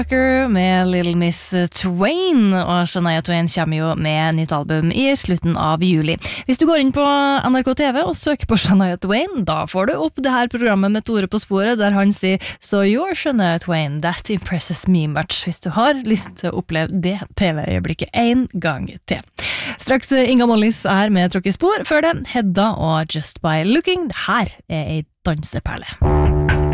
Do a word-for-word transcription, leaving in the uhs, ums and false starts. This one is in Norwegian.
med Little Miss Twain, og Shania Twain kommer jo med nytt album i slutten av juli. Hvis du går inn på N R K T V og søker på Shania Twain, da får du opp det her programmet med Tore på sporet, der han sier «So you're Shania Twain, that impresses me much», hvis du har lyst til å oppleve det T V-øyeblikket en gang til. Straks Inga Mollis er med Tråkk i spor, før det Hedda og Just By Looking. Det her er en danseperle.